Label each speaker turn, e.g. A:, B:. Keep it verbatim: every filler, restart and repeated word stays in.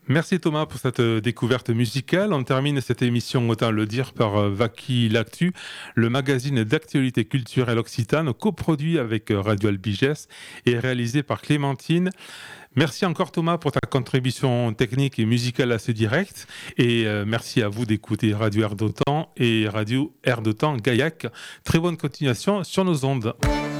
A: Merci Thomas pour cette euh, découverte musicale. On termine cette émission, autant le dire, par euh, Vaki L'Actu, le magazine d'actualité culturelle occitane, coproduit avec euh, Radio Albiges et réalisé par Clémentine. Merci encore Thomas pour ta contribution technique et musicale à ce direct. Et euh, merci à vous d'écouter Radio Air d'Otan et Radio Air d'Otan Gaillac. Très bonne continuation sur nos ondes.